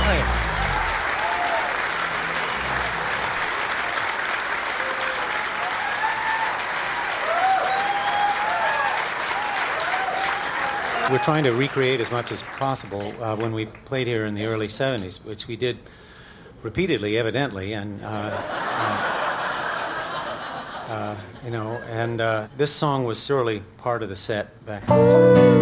We're trying to recreate as much as possible when we played here in the early 70s, which we did repeatedly, evidently, and this song was surely part of the set back in those days.